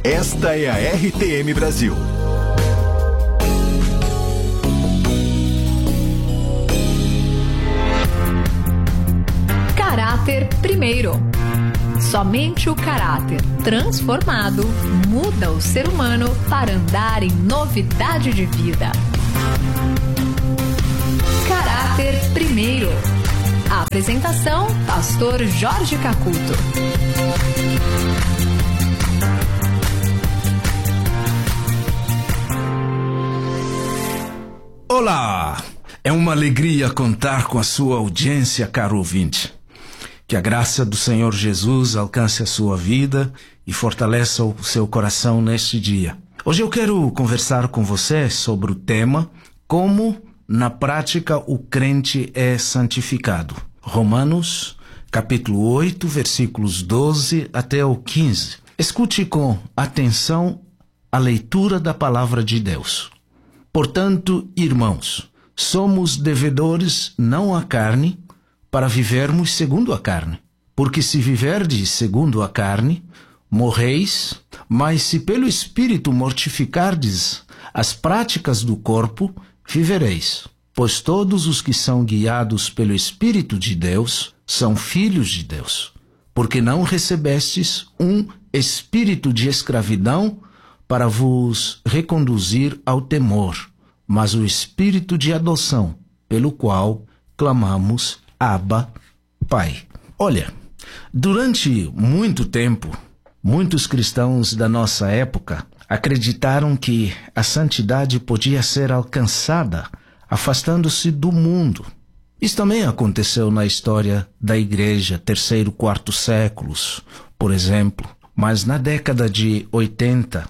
Esta é a RTM Brasil. Caráter primeiro. Somente o caráter transformado muda o ser humano para andar em novidade de vida. Caráter primeiro. A apresentação, Pastor Jorge Cacuto. Olá! É uma alegria contar com a sua audiência, caro ouvinte. Que a graça do Senhor Jesus alcance a sua vida e fortaleça o seu coração neste dia. Hoje eu quero conversar com você sobre o tema Como, na prática, o crente é santificado. Romanos, capítulo 8, versículos 12 até o 15. Escute com atenção a leitura da palavra de Deus. Portanto, irmãos, somos devedores não à carne, para vivermos segundo a carne. Porque se viverdes segundo a carne, morreis, mas se pelo Espírito mortificardes as práticas do corpo, vivereis. Pois todos os que são guiados pelo Espírito de Deus são filhos de Deus. Porque não recebestes um espírito de escravidão para vos reconduzir ao temor, mas o espírito de adoção, pelo qual clamamos Abba, Pai. Olha, durante muito tempo, muitos cristãos da nossa época acreditaram que a santidade podia ser alcançada afastando-se do mundo. Isso também aconteceu na história da igreja, 3º, 4º séculos, por exemplo. Mas na década de 80,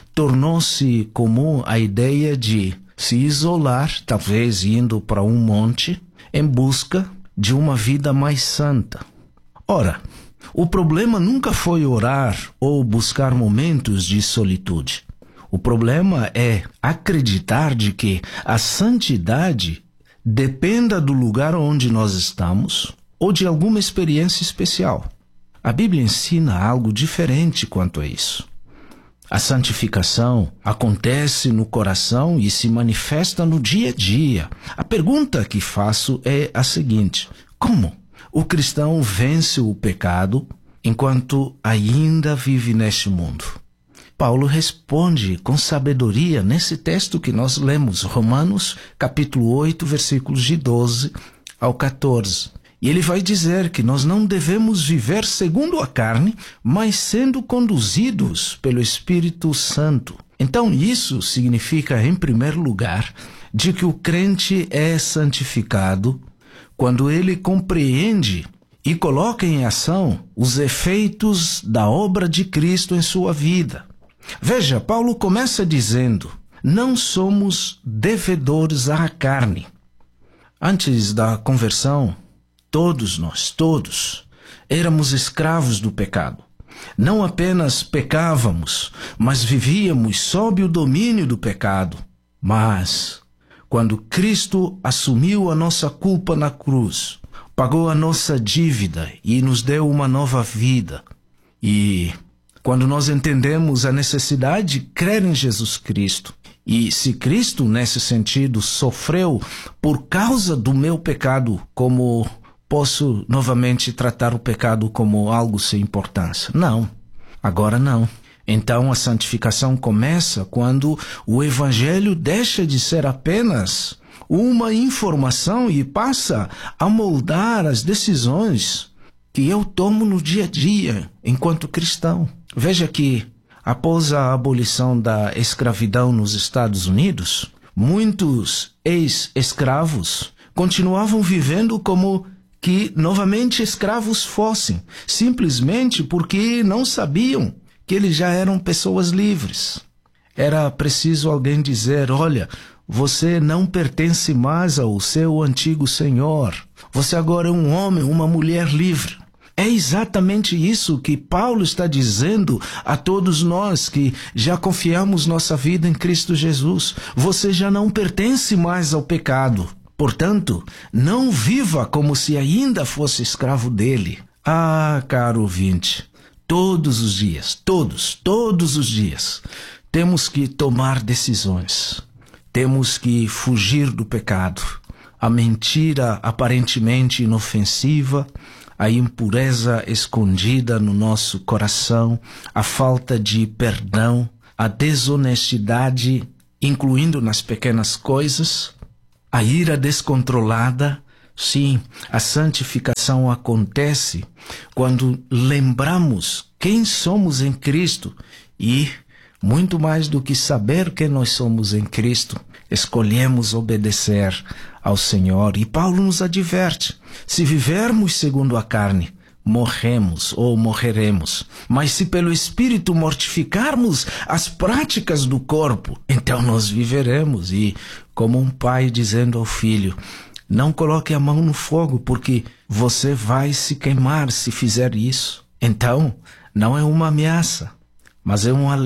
tornou-se comum a ideia de se isolar, talvez indo para um monte, em busca de uma vida mais santa. Ora, o problema nunca foi orar ou buscar momentos de solitude. O problema é acreditar de que a santidade dependa do lugar onde nós estamos ou de alguma experiência especial. A Bíblia ensina algo diferente quanto a isso. A santificação acontece no coração e se manifesta no dia a dia. A pergunta que faço é a seguinte: como o cristão vence o pecado enquanto ainda vive neste mundo? Paulo responde com sabedoria nesse texto que nós lemos, Romanos, capítulo 8, versículos de 12 ao 14. E ele vai dizer que nós não devemos viver segundo a carne, mas sendo conduzidos pelo Espírito Santo. Então isso significa, em primeiro lugar, de que o crente é santificado quando ele compreende e coloca em ação os efeitos da obra de Cristo em sua vida. Veja, Paulo começa dizendo: não somos devedores à carne. Antes da conversão, todos nós, éramos escravos do pecado. Não apenas pecávamos, mas vivíamos sob o domínio do pecado. Mas, quando Cristo assumiu a nossa culpa na cruz, pagou a nossa dívida e nos deu uma nova vida, e quando nós entendemos a necessidade de crer em Jesus Cristo, e se Cristo, nesse sentido, sofreu por causa do meu pecado, como posso novamente tratar o pecado como algo sem importância? Não, agora não. Então a santificação começa quando o Evangelho deixa de ser apenas uma informação e passa a moldar as decisões que eu tomo no dia a dia enquanto cristão. Veja que, após a abolição da escravidão nos Estados Unidos, muitos ex-escravos continuavam vivendo como que novamente escravos fossem, simplesmente porque não sabiam que eles já eram pessoas livres. Era preciso alguém dizer: olha, você não pertence mais ao seu antigo senhor. Você agora é um homem, uma mulher livre. É exatamente isso que Paulo está dizendo a todos nós que já confiamos nossa vida em Cristo Jesus. Você já não pertence mais ao pecado. Portanto, não viva como se ainda fosse escravo dele. Ah, caro ouvinte, todos os dias, todos os dias, temos que tomar decisões. Temos que fugir do pecado, a mentira aparentemente inofensiva, a impureza escondida no nosso coração, a falta de perdão, a desonestidade, incluindo nas pequenas coisas, a ira descontrolada. Sim, a santificação acontece quando lembramos quem somos em Cristo e, muito mais do que saber quem nós somos em Cristo, escolhemos obedecer ao Senhor. E Paulo nos adverte: se vivermos segundo a carne, morremos ou morreremos. Mas se pelo Espírito mortificarmos as práticas do corpo, então nós viveremos. E como um pai dizendo ao filho: não coloque a mão no fogo, porque você vai se queimar se fizer isso. Então, não é uma ameaça, mas é um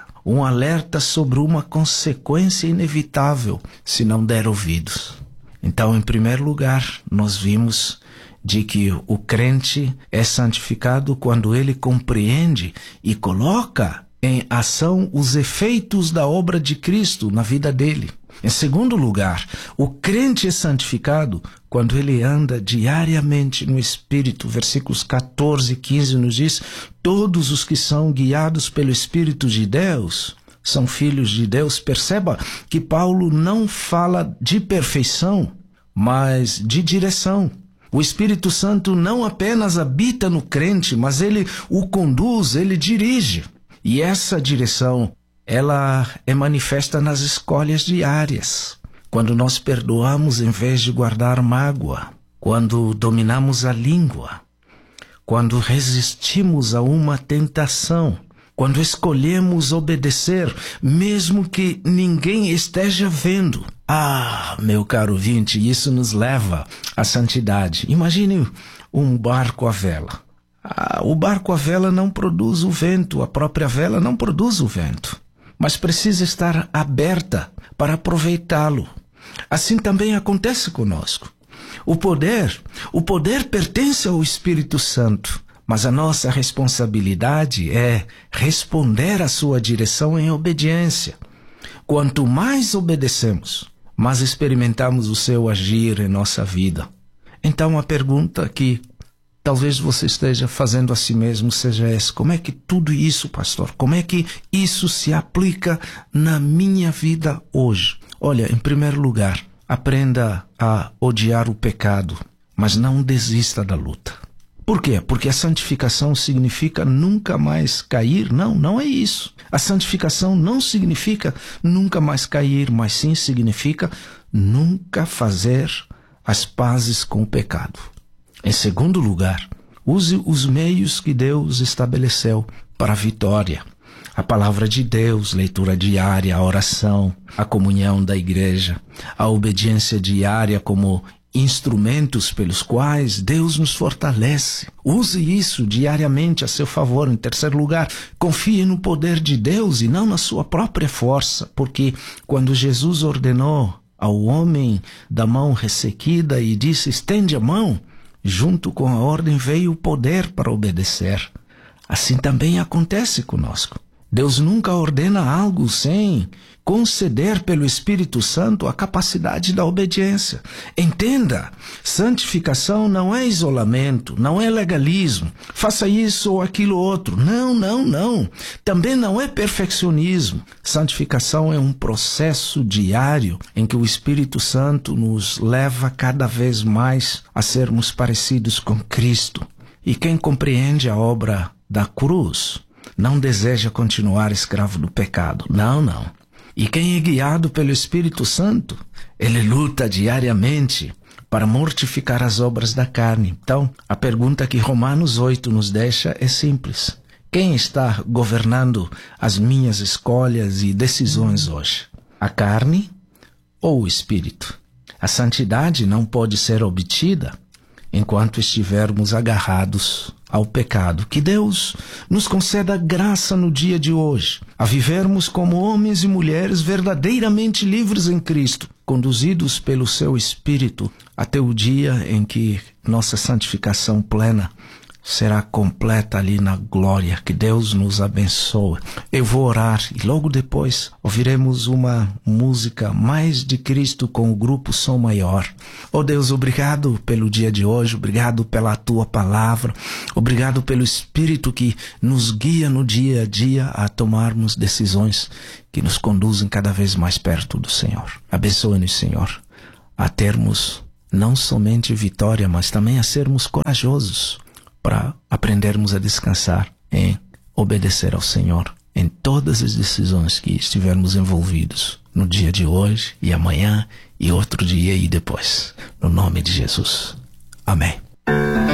alerta sobre uma consequência inevitável se não der ouvidos. Então, em primeiro lugar, nós vimos de que o crente é santificado quando ele compreende e coloca em ação os efeitos da obra de Cristo na vida dele. Em segundo lugar, o crente é santificado quando ele anda diariamente no Espírito. Versículos 14 e 15 nos diz: todos os que são guiados pelo Espírito de Deus são filhos de Deus. Perceba que Paulo não fala de perfeição, mas de direção. O Espírito Santo não apenas habita no crente, mas ele o conduz, ele dirige. E essa direção, ela é manifesta nas escolhas diárias. Quando nós perdoamos em vez de guardar mágoa, quando dominamos a língua, quando resistimos a uma tentação, quando escolhemos obedecer, mesmo que ninguém esteja vendo. Meu caro ouvinte, isso nos leva à santidade. Imagine um barco à vela. O barco à vela não produz o vento, a própria vela não produz o vento, mas precisa estar aberta para aproveitá-lo. Assim também acontece conosco. O poder pertence ao Espírito Santo, mas a nossa responsabilidade é responder à sua direção em obediência. Quanto mais obedecemos, mais experimentamos o seu agir em nossa vida. Então a pergunta que talvez você esteja fazendo a si mesmo seja essa: como é que tudo isso, pastor, como é que isso se aplica na minha vida hoje? Olha, em primeiro lugar, aprenda a odiar o pecado, mas não desista da luta. Por quê? Porque a santificação significa nunca mais cair? Não é isso. A santificação não significa nunca mais cair, mas sim significa nunca fazer as pazes com o pecado. Em segundo lugar, use os meios que Deus estabeleceu para a vitória. A palavra de Deus, leitura diária, a oração, a comunhão da igreja, a obediência diária como instrumentos pelos quais Deus nos fortalece. Use isso diariamente a seu favor. Em terceiro lugar, confie no poder de Deus e não na sua própria força, porque quando Jesus ordenou ao homem da mão ressequida e disse: estende a mão, junto com a ordem veio o poder para obedecer. Assim também acontece conosco. Deus nunca ordena algo sem conceder pelo Espírito Santo a capacidade da obediência. Entenda, santificação não é isolamento, não é legalismo. Faça isso ou aquilo outro. Não. Também não é perfeccionismo. Santificação é um processo diário em que o Espírito Santo nos leva cada vez mais a sermos parecidos com Cristo. E quem compreende a obra da cruz não deseja continuar escravo do pecado. Não. E quem é guiado pelo Espírito Santo, ele luta diariamente para mortificar as obras da carne. Então, a pergunta que Romanos 8 nos deixa é simples: quem está governando as minhas escolhas e decisões hoje? A carne ou o Espírito? A santidade não pode ser obtida enquanto estivermos agarrados ao pecado. Que Deus nos conceda graça no dia de hoje, a vivermos como homens e mulheres verdadeiramente livres em Cristo, conduzidos pelo seu Espírito até o dia em que nossa santificação plena será completa ali na glória. Que Deus nos abençoe. Eu vou orar e logo depois ouviremos uma música Mais de Cristo com o grupo Som Maior. Oh Deus, obrigado pelo dia de hoje, obrigado pela Tua palavra, obrigado pelo Espírito que nos guia no dia a dia a tomarmos decisões que nos conduzem cada vez mais perto do Senhor. Abençoe-nos, Senhor, a termos não somente vitória, mas também a sermos corajosos para aprendermos a descansar em obedecer ao Senhor em todas as decisões que estivermos envolvidos no dia de hoje e amanhã e outro dia e depois. No nome de Jesus. Amém.